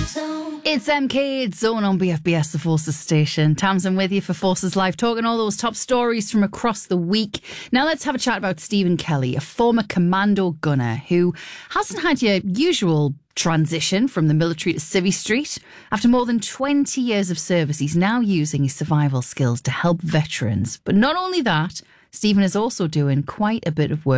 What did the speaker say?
It's MK, it's Zone on BFBS, the Forces station. Tamsin with you for Forces Live, talking all those top stories from across the week. Now let's have a chat about Stephen Kelly, a former commando gunner who hasn't had your usual transition from the military to Civvy Street. After more than 20 years of service, he's now using his survival skills to help veterans. But not only that, Stephen is also doing quite a bit of work